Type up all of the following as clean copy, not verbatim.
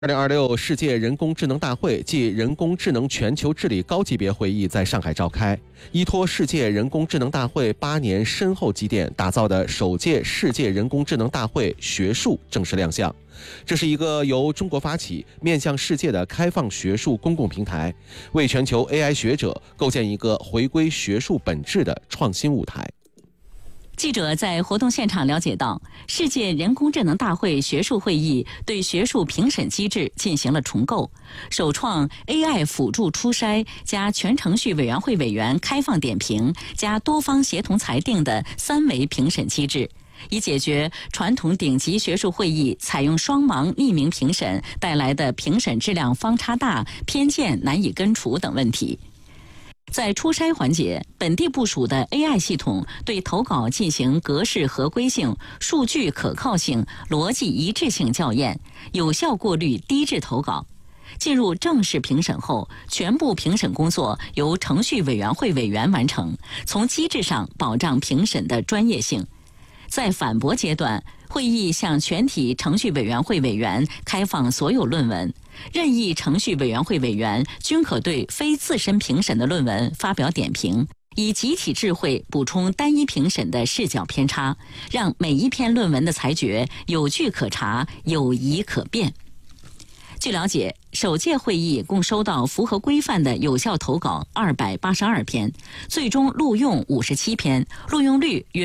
2026世界人工智能大会暨人工智能全球治理高级别会议在上海召开。依托世界人工智能大会8年深厚积淀打造的首届世界人工智能大会学术正式亮相。这是一个由中国发起、面向世界的开放学术公共平台，为全球 AI 学者构建一个回归学术本质的创新舞台。 记者在活动现场了解到，世界人工智能大会学术会议对学术评审机制进行了重构，首创 AI 辅助初筛加全程序委员会委员开放点评加多方协同裁定的3维评审机制，以解决传统顶级学术会议采用双盲匿名评审带来的评审质量方差大、偏见难以根除等问题。在初筛环节，本地部署的 AI 系统对投稿进行格式合规性、数据可靠性、逻辑一致性校验，有效过滤低质投稿。进入正式评审后，全部评审工作由程序委员会委员完成，从机制上保障评审的专业性。在反驳阶段，会议向全体程序委员会委员开放所有论文，任意程序委员会委员均可对非自身评审的论文发表点评，以集体智慧补充单一评审的视角偏差，让每一篇论文的裁决有据可查、有疑可辨。据了解，首届会议共收到符合规范的有效投稿282篇，最终录用57篇，录用率约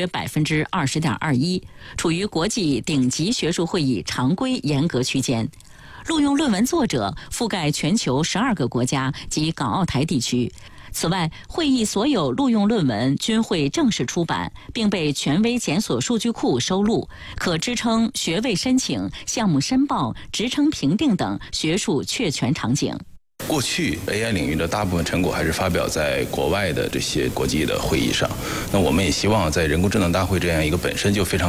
20.21%，处于国际顶级学术会议常规严格区间。录用论文作者覆盖全球12个国家及港澳台地区。此外，会议所有录用论文均会正式出版，并被权威检索数据库收录，可支撑学位申请、项目申报、职称评定等学术确权场景。 过去 AI 领域的大部分成果还是发表在国外的这些国际的会议上，那我们也希望在人工智能大会这样一个本身就非常